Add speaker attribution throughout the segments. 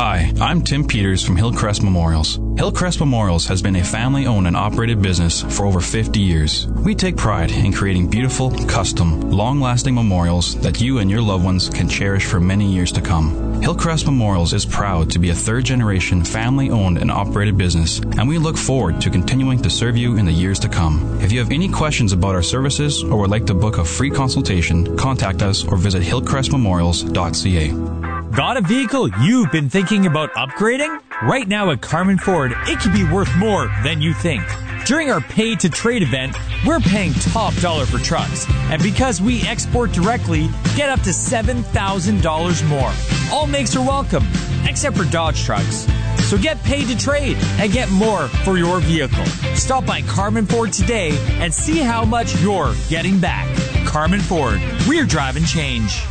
Speaker 1: Hi, I'm Tim Peters from Hillcrest Memorials. Hillcrest Memorials has been a family-owned and operated business for over 50 years. We take pride in creating beautiful, custom, long-lasting memorials that you and your loved ones can cherish for many years to come. Hillcrest Memorials is proud to be a third-generation, family-owned and operated business, and we look forward to continuing to serve you in the years to come. If you have any questions about our services or would like to book a free consultation, contact us or visit hillcrestmemorials.ca.
Speaker 2: Got a vehicle you've been thinking about upgrading? Right now at Carmen Ford, it could be worth more than you think. During our Pay to Trade event, we're paying top dollar for trucks. And because we export directly, get up to $7,000 more. All makes are welcome, except for Dodge trucks. So get paid to trade and get more for your vehicle. Stop by Carmen Ford today and see how much you're getting back. Carmen Ford, we're driving change.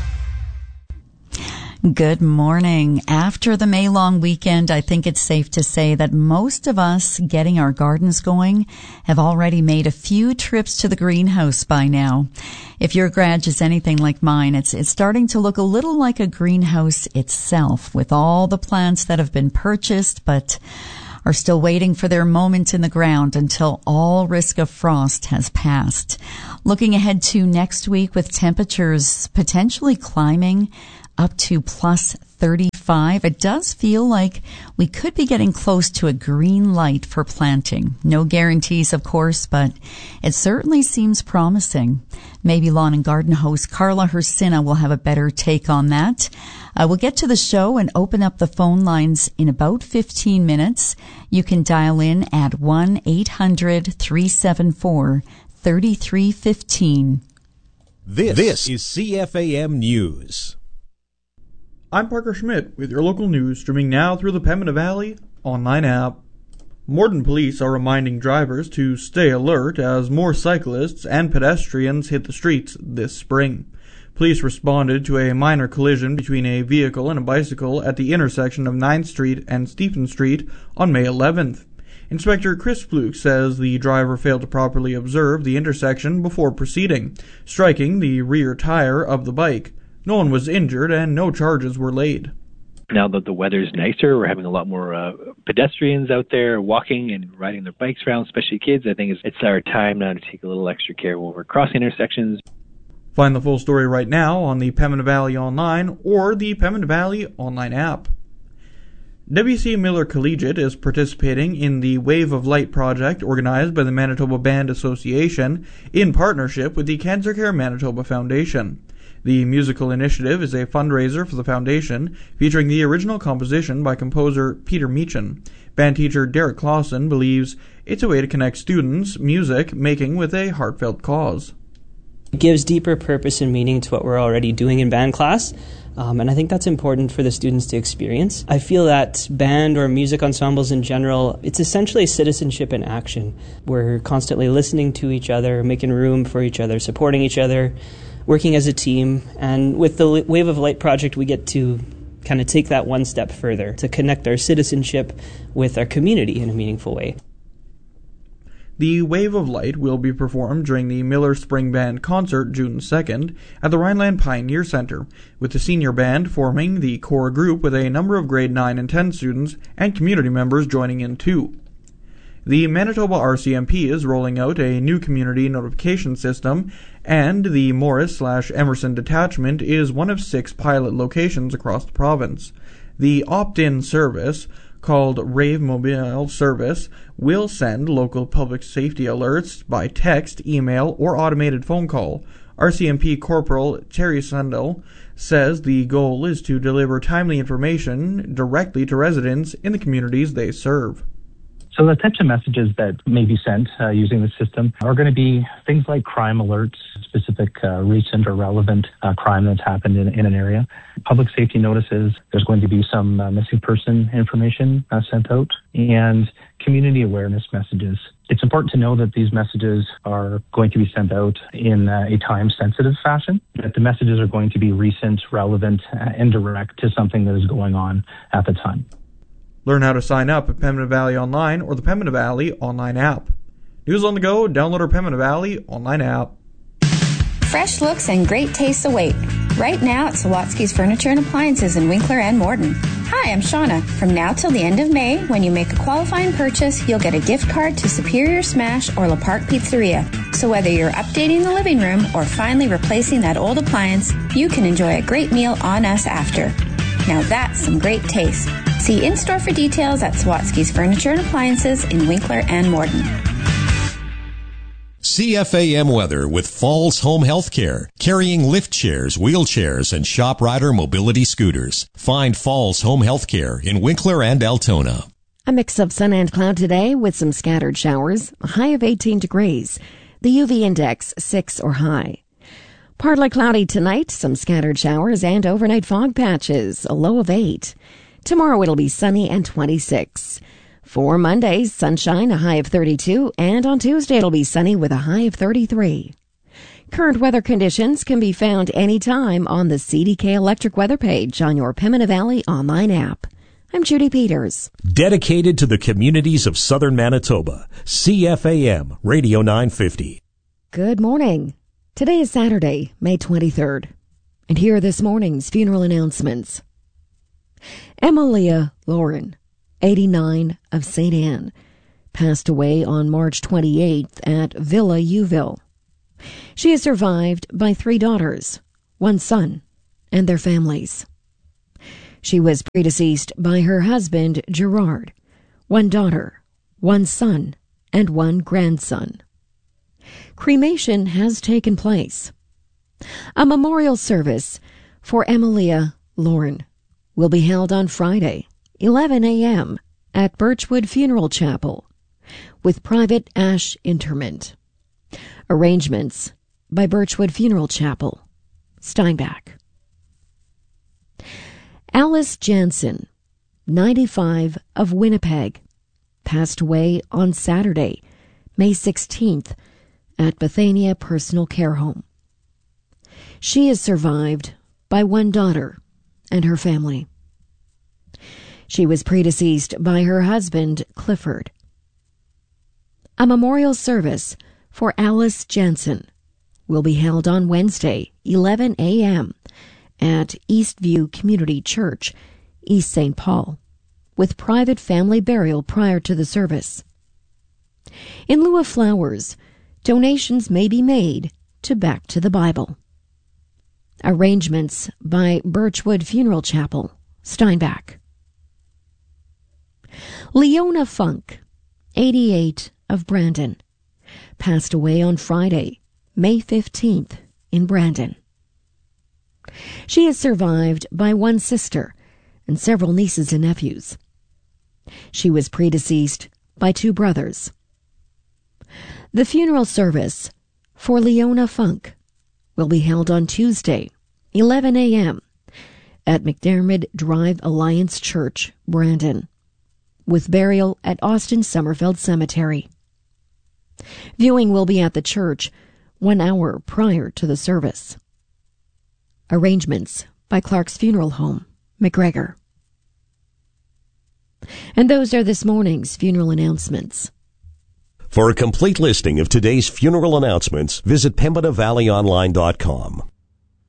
Speaker 3: Good morning. After the May long weekend, I think it's safe to say that most of us getting our gardens going have already made a few trips to the greenhouse by now. If your garage is anything like mine, it's starting to look a little like a greenhouse itself, with all the plants that have been purchased but are still waiting for their moment in the ground until all risk of frost has passed. Looking ahead to next week with temperatures potentially climbing up to plus 35, it does feel like we could be getting close to a green light for planting. No guarantees, of course, but it certainly seems promising. Maybe Lawn and Garden host Carla Hersina will have a better take on that. We'll get to the show and open up the phone lines in about 15 minutes. You can dial in at 1-800-374-3315.
Speaker 4: This is CFAM News.
Speaker 5: I'm Parker Schmidt with your local news, streaming now through the Pembina Valley online app. Morden police are reminding drivers to stay alert as more cyclists and pedestrians hit the streets this spring. Police responded to a minor collision between a vehicle and a bicycle at the intersection of 9th Street and Stephen Street on May 11th. Inspector Chris Fluke says the driver failed to properly observe the intersection before proceeding, striking the rear tire of the bike. No one was injured and no charges were laid.
Speaker 6: Now that the weather's nicer, we're having a lot more pedestrians out there walking and riding their bikes around, especially kids. I think it's our time now to take a little extra care when we're crossing intersections.
Speaker 5: Find the full story right now on the Pembina Valley Online or the Pembina Valley Online app. W.C. Miller Collegiate is participating in the Wave of Light project organized by the Manitoba Band Association in partnership with the Cancer Care Manitoba Foundation. The musical initiative is a fundraiser for the foundation, featuring the original composition by composer Peter Meechan. Band teacher Derek Clausen believes it's a way to connect students' music making with a heartfelt cause.
Speaker 7: It gives deeper purpose and meaning to what we're already doing in band class, and I think that's important for the students to experience. I feel that band or music ensembles in general, it's essentially citizenship in action. We're constantly listening to each other, making room for each other, supporting each other, working as a team, and with the Wave of Light project we get to kind of take that one step further to connect our citizenship with our community in a meaningful way.
Speaker 5: The Wave of Light will be performed during the Miller Spring Band concert June 2nd at the Rhineland Pioneer Center, with the senior band forming the core group with a number of grade 9 and 10 students and community members joining in too. The Manitoba RCMP is rolling out a new community notification system, and the Morris/Emerson detachment is one of 6 pilot locations across the province. The opt-in service, called Rave Mobile Service, will send local public safety alerts by text, email, or automated phone call. RCMP Corporal Terry Sundell says the goal is to deliver timely information directly to residents in the communities they serve.
Speaker 8: So the types of messages that may be sent using the system are going to be things like crime alerts, specific recent or relevant crime that's happened in an area, public safety notices. There's going to be some missing person information sent out, and community awareness messages. It's important to know that these messages are going to be sent out in a time-sensitive fashion, that the messages are going to be recent, relevant, and direct to something that is going on at the time.
Speaker 5: Learn how to sign up at Pembina Valley Online or the Pembina Valley Online app. News on the go, download our Pembina Valley Online app.
Speaker 9: Fresh looks and great tastes await. Right now at Sawatsky's Furniture and Appliances in Winkler and Morden. Hi, I'm Shauna. From now till the end of May, when you make a qualifying purchase, you'll get a gift card to Superior Smash or Le Parc Pizzeria. So whether you're updating the living room or finally replacing that old appliance, you can enjoy a great meal on us after. Now that's some great taste. See in-store for details at Sawatsky's Furniture and Appliances in Winkler and Morden.
Speaker 4: CFAM weather with Falls Home Healthcare, carrying lift chairs, wheelchairs, and ShopRider mobility scooters. Find Falls Home Healthcare in Winkler and Altona.
Speaker 10: A mix of sun and cloud today with some scattered showers, a high of 18 degrees. The UV index 6 or high. Partly cloudy tonight, some scattered showers and overnight fog patches, a low of 8. Tomorrow it'll be sunny and 26. For Monday, sunshine, a high of 32, and on Tuesday it'll be sunny with a high of 33. Current weather conditions can be found anytime on the CDK Electric weather page on your Pembina Valley online app. I'm Judy Peters.
Speaker 4: Dedicated to the communities of southern Manitoba, CFAM Radio 950.
Speaker 10: Good morning. Today is Saturday, May 23rd. And here are this morning's funeral announcements. Emilia Lauren, 89, of St. Anne, passed away on March 28th at Villa Youville. She is survived by 3 daughters, 1 son, and their families. She was predeceased by her husband, Gerard, 1 daughter, 1 son, and 1 grandson. Cremation has taken place. A memorial service for Emilia Lauren will be held on Friday, 11 a.m. at Birchwood Funeral Chapel, with private ash interment. Arrangements by Birchwood Funeral Chapel, Steinbach. Alice Jansen, 95, of Winnipeg, passed away on Saturday, May 16th, at Bethania Personal Care Home. She is survived by 1 daughter and her family. She was predeceased by her husband, Clifford. A memorial service for Alice Jansen will be held on Wednesday, 11 a.m. at Eastview Community Church, East St. Paul, with private family burial prior to the service. In lieu of flowers, donations may be made to Back to the Bible. Arrangements by Birchwood Funeral Chapel, Steinbach. Leona Funk, 88, of Brandon, passed away on Friday, May 15th, in Brandon. She is survived by 1 sister and several nieces and nephews. She was predeceased by 2 brothers. The funeral service for Leona Funk will be held on Tuesday, 11 a.m. at McDermott Drive Alliance Church, Brandon, with burial at Austin Summerfeld Cemetery. Viewing will be at the church 1 hour prior to the service. Arrangements by Clark's Funeral Home, McGregor. And those are this morning's funeral announcements.
Speaker 4: For a complete listing of today's funeral announcements, visit PembinaValleyOnline.com.